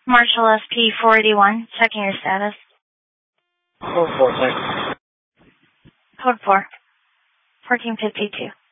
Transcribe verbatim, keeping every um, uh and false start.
Marshall S P four eighty-one, checking your status. Code four, thanks. Code four, fourteen fifty-two.